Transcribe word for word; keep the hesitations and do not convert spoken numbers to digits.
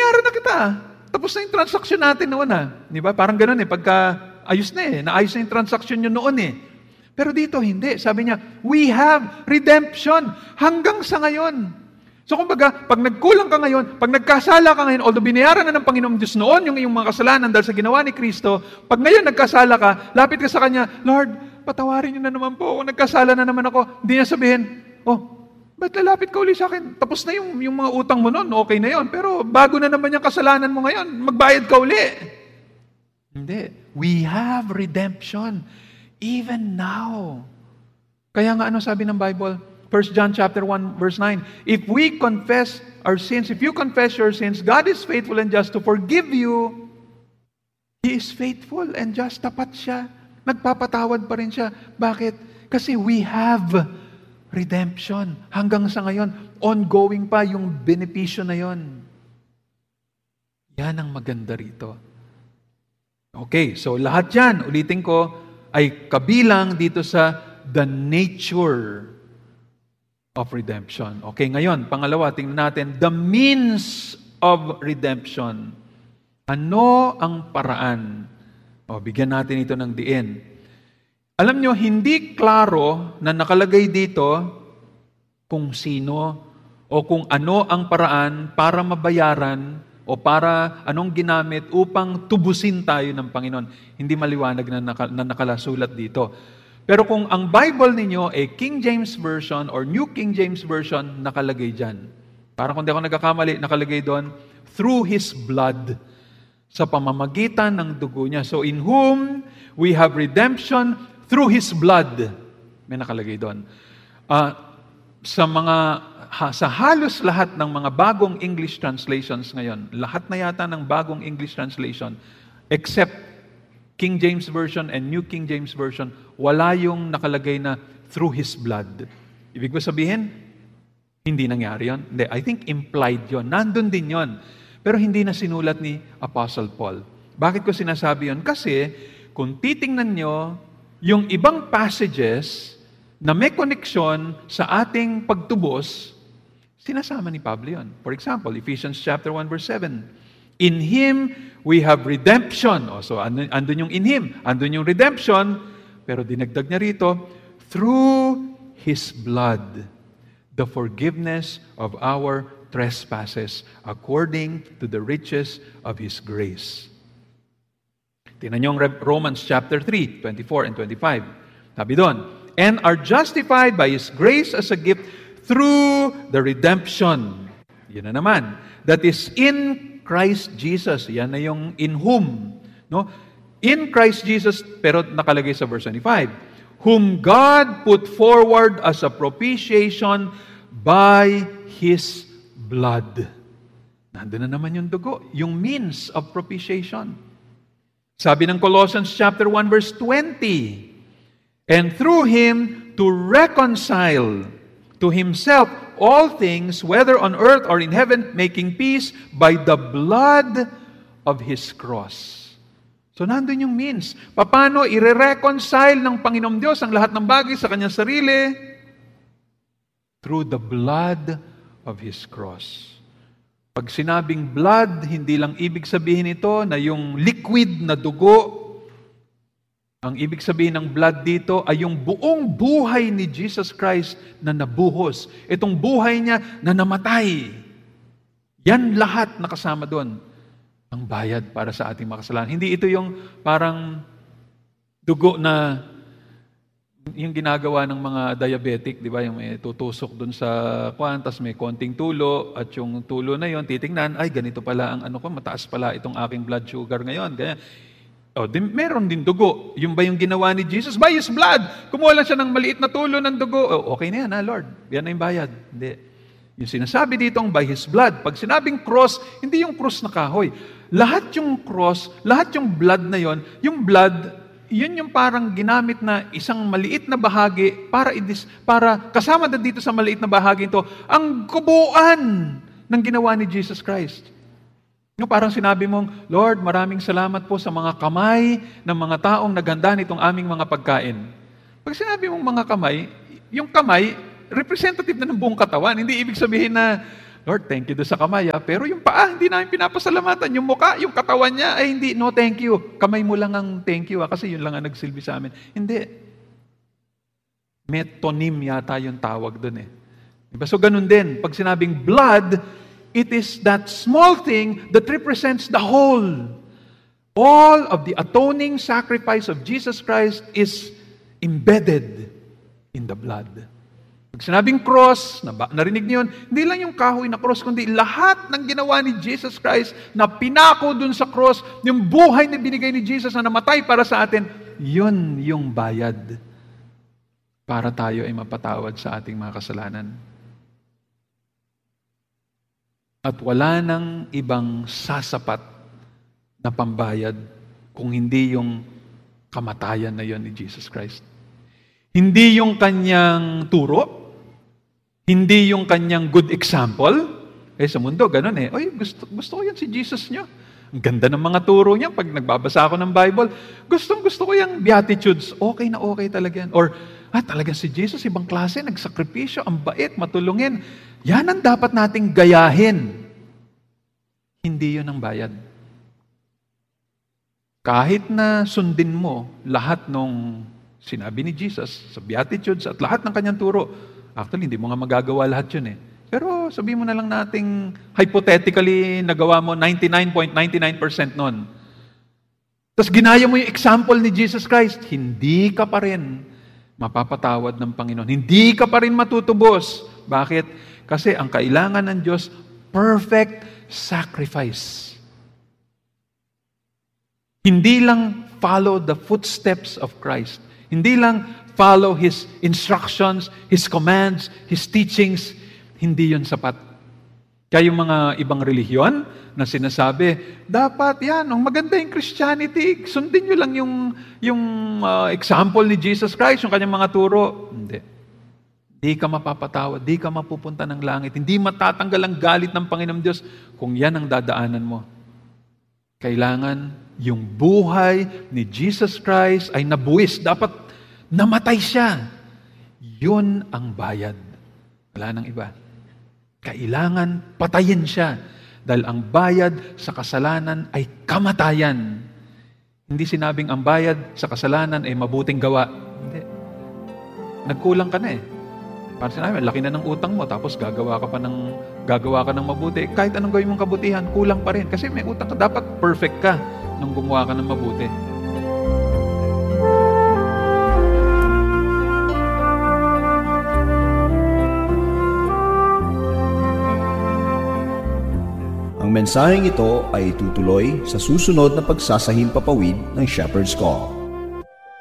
binayaran na kita. Tapos na yung transaction natin noon ah. Di ba? Parang ganun eh. Pagka ayos na eh. Naayos na yung transaction nyo noon eh. Pero dito hindi. Sabi niya, we have redemption hanggang sa ngayon. So kumbaga, pag nagkulang ka ngayon, pag nagkasala ka ngayon, although binayaran na ng Panginoong Diyos noon yung iyong mga kasalanan dahil sa ginawa ni Kristo, pag ngayon nagkasala ka, lapit ka sa Kanya, Lord, patawarin niyo na naman po ako, nagkasala na naman ako. Hindi niya sabihin, oh, ba't lalapit ka uli sa akin? Tapos na yung, yung mga utang mo noon, okay na yon. Pero bago na naman yung kasalanan mo ngayon, magbayad ka uli. Hindi. We have redemption even now. Kaya nga ano sabi ng Bible? First John chapter one verse nine. If we confess our sins, if you confess your sins, God is faithful and just to forgive you. He is faithful and just. Tapat siya. Nagpapatawad pa rin siya. Bakit? Kasi we have redemption. Hanggang sa ngayon, ongoing pa yung benepisyo na yon. Yan ang maganda rito. Okay, so lahat yan, ulitin ko, ay kabilang dito sa the nature of redemption. Okay, ngayon, pangalawa, tingnan natin, the means of redemption. Ano ang paraan? O, bigyan natin ito ng diin. Alam nyo, hindi klaro na nakalagay dito kung sino o kung ano ang paraan para mabayaran o para anong ginamit upang tubusin tayo ng Panginoon. Hindi maliwanag na, naka, na nakalasulat dito. Pero kung ang Bible ninyo ay King James Version or New King James Version, nakalagay dyan. Parang kung di ako nagkakamali, nakalagay doon, through His blood, sa pamamagitan ng dugo niya. So in whom we have redemption through His blood. May nakalagay doon. Uh, sa mga Ha, sa halos lahat ng mga bagong English translations ngayon, lahat na yata ng bagong English translation, except King James Version and New King James Version, wala yung nakalagay na through His blood. Ibig ko sabihin, hindi nangyari yun. Hindi, I think implied yun. Nandun din yun. Pero hindi na sinulat ni Apostle Paul. Bakit ko sinasabi yun? Kasi, kung titingnan nyo, yung ibang passages na may koneksyon sa ating pagtubos, sinasama ni Pablo yun. For example, Ephesians chapter one verse seven. In Him, we have redemption. O, so, andun yung in Him. Andun yung redemption. Pero dinagdag niya rito, through His blood, the forgiveness of our trespasses, according to the riches of His grace. Tingnan niyo ang Romans chapter three, twenty-four and twenty-five. Sabi doon, and are justified by His grace as a gift through the redemption. Yun na naman. That is in Christ Jesus. Yan na yung in whom. No? In Christ Jesus, pero nakalagay sa verse twenty-five. Whom God put forward as a propitiation by His blood. Nandun na naman yung dugo. Yung means of propitiation. Sabi ng Colossians chapter one verse twenty. And through Him to reconcile to Himself all things, whether on earth or in heaven, making peace by the blood of His cross. So, nandun yung means. Paano i-reconcile ng Panginoong Diyos ang lahat ng bagay sa Kanyang sarili? Through the blood of His cross. Pag sinabing blood, hindi lang ibig sabihin ito na yung liquid na dugo. Ang ibig sabihin ng blood dito ay yung buong buhay ni Jesus Christ na nabuhos. Itong buhay niya na namatay. Yan lahat nakasama doon. Ang bayad para sa ating makasalanan. Hindi ito yung parang dugo na yung ginagawa ng mga diabetic, di ba? Yung may tutusok doon sa kwan, tas may konting tulo, at yung tulo na yon titingnan, ay ganito pala ang ano ko, mataas pala itong aking blood sugar ngayon. Ganyan. Oh, din, meron din dugo. Yung ba yung ginawa ni Jesus? By His blood! Kumuha lang siya ng maliit na tulo ng dugo. Oh, okay na yan, ha, Lord. Yan na yung bayad. Hindi. Yung sinasabi dito ang by His blood. Pag sinabing cross, hindi yung cross na kahoy. Lahat yung cross, lahat yung blood na yon, yung blood, yun yung parang ginamit na isang maliit na bahagi para, idis, para kasama na dito sa maliit na bahagi ito, ang kubuan ng ginawa ni Jesus Christ. No, parang sinabi mong, Lord, maraming salamat po sa mga kamay ng mga taong naghanda nitong aming mga pagkain. Pag sinabi mong mga kamay, yung kamay, representative na ng buong katawan. Hindi ibig sabihin na Lord, thank you doon sa kamay, ha? Pero yung paa, hindi namin pinapasalamatan. Yung muka, yung katawan niya, ay hindi, no thank you. Kamay mo lang ang thank you, ha? Kasi yun lang ang nagsilbi sa amin. Hindi. Metonym yata yung tawag doon eh. Diba? So ganun din, pag sinabing blood, it is that small thing that represents the whole. All of the atoning sacrifice of Jesus Christ is embedded in the blood. Pag sinabing cross, narinig niyo yun, hindi lang yung kahoy na cross, kundi lahat ng ginawa ni Jesus Christ na pinako dun sa cross, yung buhay na binigay ni Jesus na namatay para sa atin, yun yung bayad para tayo ay mapatawad sa ating mga kasalanan. At wala nang ibang sasapat na pambayad kung hindi yung kamatayan na yon ni Jesus Christ. Hindi yung kanyang turo, hindi yung kanyang good example. Eh sa mundo, ganun eh. Oy, gusto, gusto ko yan si Jesus nyo. Ang ganda ng mga turo niya. Pag nagbabasa ako ng Bible, gustong gusto ko yung Beatitudes. Okay na okay talaga yan. Or, ah, talaga si Jesus, ibang klase, nagsakripisyo, ang bait, matulungin. Yan ang dapat nating gayahin. Hindi yun ang bayad. Kahit na sundin mo lahat nung sinabi ni Jesus sa Beatitudes at lahat ng kanyang turo, actually, hindi mo nga magagawa lahat yun eh. Pero sabihin mo na lang nating hypothetically nagawa mo ninety-nine point nine nine percent nun. Tapos ginaya mo yung example ni Jesus Christ, hindi ka pa rin mapapatawad ng Panginoon. Hindi ka pa rin matutubos. Bakit? Kasi ang kailangan ng Diyos, perfect sacrifice. Hindi lang follow the footsteps of Christ. Hindi lang follow His instructions, His commands, His teachings. Hindi yun sapat. Kaya yung mga ibang relihiyon na sinasabi, dapat yan, ang maganda yung Christianity, sundin nyo lang yung, yung uh, example ni Jesus Christ, yung kanyang mga turo. Hindi. Hindi ka mapapatawad, hindi ka mapupunta ng langit, hindi matatanggal ang galit ng Panginoon Diyos kung yan ang dadaanan mo. Kailangan yung buhay ni Jesus Christ ay nabuwis. Dapat namatay siya. Yun ang bayad. Wala nang iba. Kailangan patayin siya. Dahil ang bayad sa kasalanan ay kamatayan. Hindi sinabing ang bayad sa kasalanan ay mabuting gawa. Hindi. Nagkulang ka na eh. Parang sinabi, laki na ng utang mo, tapos gagawa ka pa ng, gagawa ka ng mabuti. Kahit anong gawin mong kabutihan, kulang pa rin. Kasi may utang ka, dapat perfect ka nung gumawa ka ng mabuti. Ang mensaheng ito ay tutuloy sa susunod na pagsasahimpapawid ng Shepherd's Call.